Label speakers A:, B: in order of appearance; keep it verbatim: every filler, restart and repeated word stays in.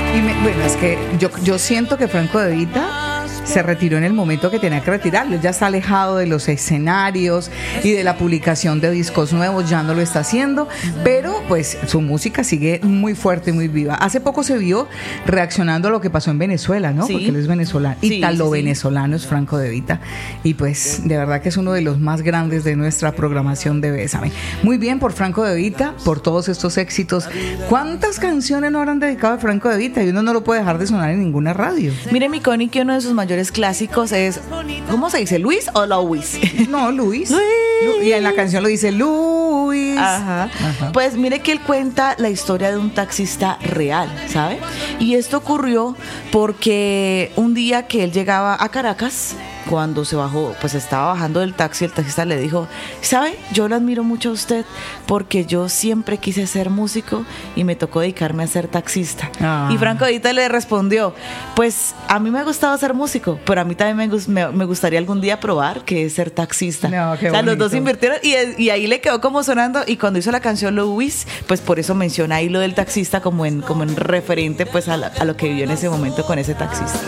A: Y me, bueno, es que yo, yo siento que Franco De Vita se retiró en el momento que tenía que retirarlo. Ya está alejado de los escenarios y de la publicación de discos nuevos, ya no lo está haciendo, pero pues su música sigue muy fuerte y muy viva. Hace poco se vio reaccionando a lo que pasó en Venezuela, ¿no? Sí. Porque él es venezolano,
B: sí,
A: italo-venezolano es Franco De Vita, y pues de verdad que es uno de los más grandes de nuestra programación de Bésame. Muy bien por Franco De Vita, por todos estos éxitos. ¿Cuántas canciones no habrán dedicado a Franco De Vita? Y uno no lo puede dejar de sonar en ninguna radio.
B: Mire, mi Connie, que uno de sus mayores clásicos es, ¿cómo se dice? ¿Luis o Louis?
A: No, Luis.
B: Luis.
A: Y en la canción lo dice Luis.
B: Ajá. Ajá. Pues mire que él cuenta la historia de un taxista real, ¿sabe? Y esto ocurrió porque un día que él llegaba a Caracas, cuando se bajó, pues estaba bajando del taxi, el taxista le dijo, ¿sabe? Yo lo admiro mucho a usted porque yo siempre quise ser músico y me tocó dedicarme a ser taxista. Ah. Y Franco De Vita le respondió, pues a mí me ha gustado ser músico, pero a mí también me, me, me gustaría algún día probar que es ser taxista.
A: No, qué
B: o sea,
A: bonito.
B: Los dos invirtieron y, y ahí le quedó como sonando, y cuando hizo la canción Louis, pues por eso menciona ahí lo del taxista como en, como en referente pues a, la, a lo que vivió en ese momento con ese taxista.